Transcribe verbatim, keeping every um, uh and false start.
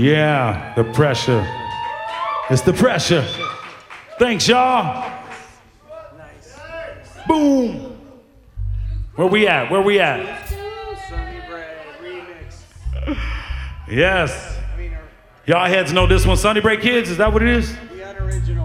Yeah, the pressure. It's the pressure. Thanks, y'all. Nice. Boom. Where we at? Where we at? Sunny Bread remix. Yes. I mean, our, Y'all heads know this one. Sunny Break Kids, is that what it is? we had original.